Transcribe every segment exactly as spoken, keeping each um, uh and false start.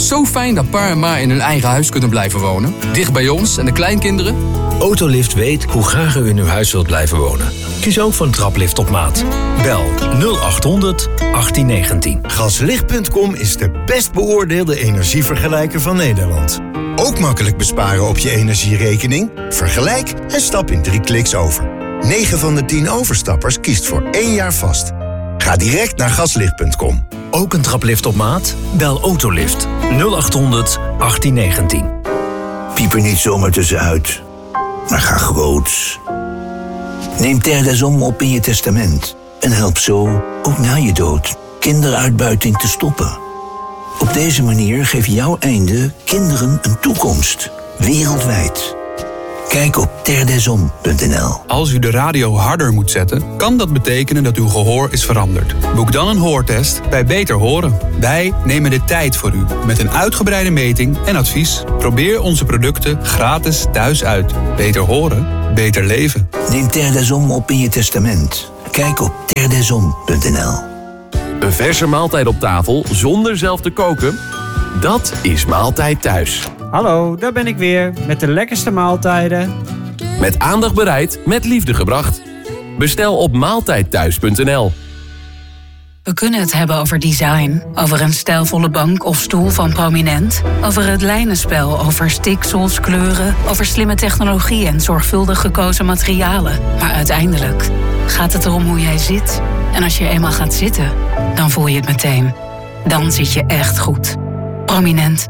Zo fijn dat pa en ma in hun eigen huis kunnen blijven wonen. Dicht bij ons en de kleinkinderen. Autolift weet hoe graag u in uw huis wilt blijven wonen. Kies ook voor een traplift op maat. Bel nul acht honderd achttien negentien. Gaslicht punt com is de best beoordeelde energievergelijker van Nederland. Ook makkelijk besparen op je energierekening? Vergelijk en stap in drie kliks over. negen van de tien overstappers kiest voor één jaar vast. Ga direct naar gaslicht punt com. Ook een traplift op maat? Bel Autolift nul acht honderd achttien negentien. Piep er niet zomaar tussenuit, maar ga groots. Neem Terre des Hommes op in je testament en help zo, ook na je dood, kinderuitbuiting te stoppen. Op deze manier geeft jouw einde kinderen een toekomst, wereldwijd. Kijk op terre des hommes punt n l. Als u de radio harder moet zetten, kan dat betekenen dat uw gehoor is veranderd. Boek dan een hoortest bij Beter Horen. Wij nemen de tijd voor u met een uitgebreide meting en advies. Probeer onze producten gratis thuis uit. Beter horen, beter leven. Neem Terre des Hommes op in je testament. Kijk op terre des hommes punt n l. Een verse maaltijd op tafel zonder zelf te koken? Dat is Maaltijd Thuis. Hallo, daar ben ik weer met de lekkerste maaltijden. Met aandacht bereid, met liefde gebracht. Bestel op maaltijd thuis punt n l. We kunnen het hebben over design, over een stijlvolle bank of stoel van Prominent, over het lijnenspel, over stiksels, kleuren, over slimme technologie en zorgvuldig gekozen materialen. Maar uiteindelijk gaat het erom hoe jij zit. En als je eenmaal gaat zitten, dan voel je het meteen. Dan zit je echt goed. Prominent.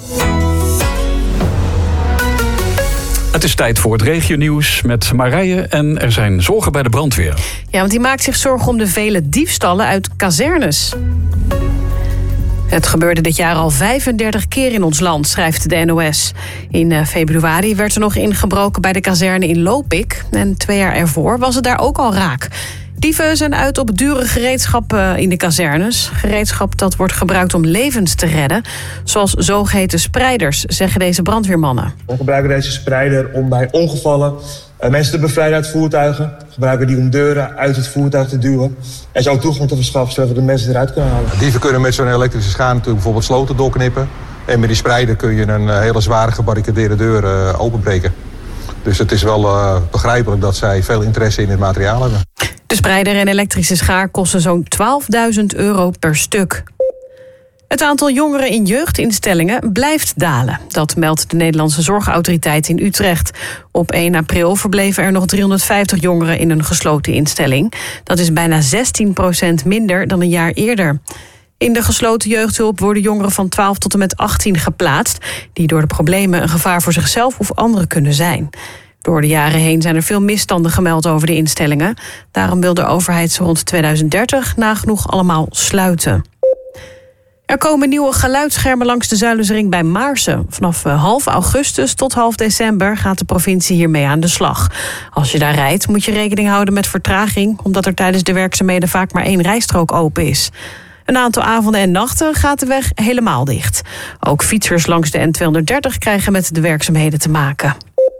Het is tijd voor het regionieuws met Marije en er zijn zorgen bij de brandweer. Ja, want die maakt zich zorgen om de vele diefstallen uit kazernes. Het gebeurde dit jaar al vijfendertig keer in ons land, schrijft de N O S. In februari werd er nog ingebroken bij de kazerne in Lopik. En twee jaar ervoor was het daar ook al raak. Dieven zijn uit op dure gereedschap in de kazernes. Gereedschap dat wordt gebruikt om levens te redden. Zoals zogeheten spreiders, zeggen deze brandweermannen. We gebruiken deze spreider om bij ongevallen uh, mensen te bevrijden uit voertuigen. We gebruiken die om deuren uit het voertuig te duwen. En zo toegang te verschaffen zodat we de mensen eruit kunnen halen. Dieven kunnen met zo'n elektrische schaar natuurlijk bijvoorbeeld sloten doorknippen. En met die spreider kun je een hele zware gebarricadeerde deur uh, openbreken. Dus het is wel uh, begrijpelijk dat zij veel interesse in het materiaal hebben. De spreider en elektrische schaar kosten zo'n twaalfduizend euro per stuk. Het aantal jongeren in jeugdinstellingen blijft dalen. Dat meldt de Nederlandse Zorgautoriteit in Utrecht. Op één april verbleven er nog driehonderdvijftig jongeren in een gesloten instelling. Dat is bijna zestien procent minder dan een jaar eerder. In de gesloten jeugdhulp worden jongeren van twaalf tot en met achttien geplaatst, die door de problemen een gevaar voor zichzelf of anderen kunnen zijn. Door de jaren heen zijn er veel misstanden gemeld over de instellingen. Daarom wil de overheid ze rond tweeduizend dertig nagenoeg allemaal sluiten. Er komen nieuwe geluidsschermen langs de Zuilensring bij Maarsen. Vanaf half augustus tot half december gaat de provincie hiermee aan de slag. Als je daar rijdt moet je rekening houden met vertraging, omdat er tijdens de werkzaamheden vaak maar één rijstrook open is. Een aantal avonden en nachten gaat de weg helemaal dicht. Ook fietsers langs de N tweehonderddertig krijgen met de werkzaamheden te maken.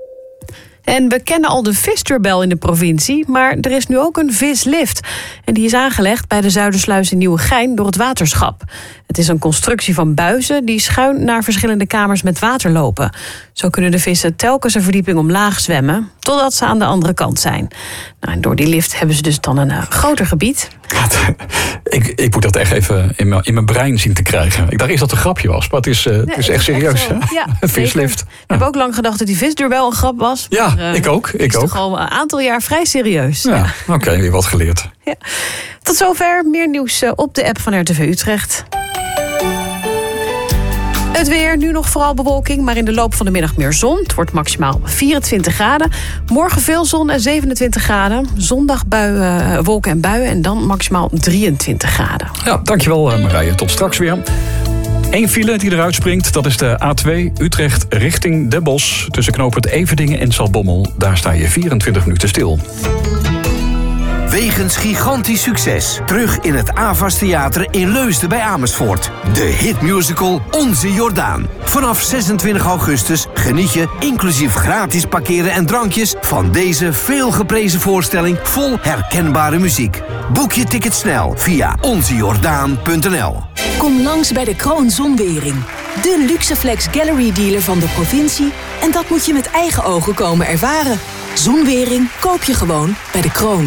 En we kennen al de visdeurbel in de provincie, maar er is nu ook een vislift. En die is aangelegd bij de Zuidersluis in Nieuwegein door het waterschap. Het is een constructie van buizen die schuin naar verschillende kamers met water lopen. Zo kunnen de vissen telkens een verdieping omlaag zwemmen, totdat ze aan de andere kant zijn. Nou, en door die lift hebben ze dus dan een uh, groter gebied. Ik, ik moet dat echt even in mijn, in mijn brein zien te krijgen. Ik dacht eerst dat het een grapje was, maar het is, uh, nee, het is echt serieus. Echt ja, een vislift. Ik ja. heb ook lang gedacht dat die visdeurbel een grap was. Ja, maar, uh, ik ook. Ik is ook. toch al een aantal jaar vrij serieus. Ja, ja. Oké, okay, weer wat geleerd. Ja. Tot zover. Meer nieuws op de app van R T V Utrecht. Het weer, nu nog vooral bewolking, maar in de loop van de middag meer zon. Het wordt maximaal vierentwintig graden. Morgen veel zon en zevenentwintig graden. Zondag buien, wolken en buien en dan maximaal drieëntwintig graden. Ja, dankjewel Marije. Tot straks weer. Eén file die eruit springt, dat is de A twee Utrecht richting Den Bosch. Tussen knooppunt Everdingen en Zaltbommel. Daar sta je vierentwintig minuten stil. Wegens gigantisch succes. Terug in het Avas Theater in Leusden bij Amersfoort. De hitmusical Onze Jordaan. Vanaf zesentwintig augustus geniet je, inclusief gratis parkeren en drankjes, van deze veelgeprezen voorstelling vol herkenbare muziek. Boek je ticket snel via onze jordaan punt n l. Kom langs bij de Kroon Zonwering. De Luxeflex Gallery dealer van de provincie. En dat moet je met eigen ogen komen ervaren. Zonwering koop je gewoon bij De Kroon.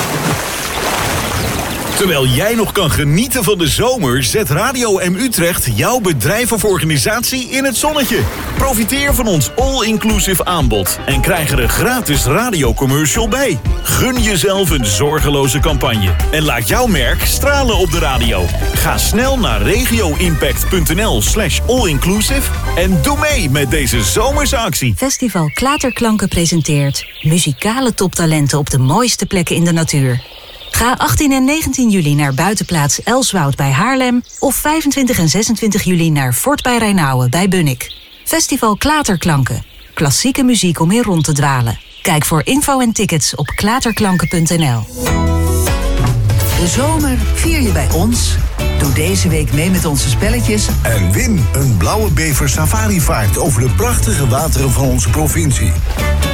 Terwijl jij nog kan genieten van de zomer, zet Radio M Utrecht jouw bedrijf of organisatie in het zonnetje. Profiteer van ons all-inclusive aanbod en krijg er een gratis radiocommercial bij. Gun jezelf een zorgeloze campagne en laat jouw merk stralen op de radio. Ga snel naar regioimpact.nl slash allinclusive en doe mee met deze zomerse actie. Festival Klaterklanken presenteert muzikale toptalenten op de mooiste plekken in de natuur. Ga achttien en negentien juli naar buitenplaats Elswoud bij Haarlem of vijfentwintig en zesentwintig juli naar Fort bij Rijnauwen bij Bunnik. Festival Klaterklanken. Klassieke muziek om in rond te dwalen. Kijk voor info en tickets op klaterklanken punt n l. De zomer vier je bij ons. Doe deze week mee met onze spelletjes. En win een blauwe bever safarivaart over de prachtige wateren van onze provincie.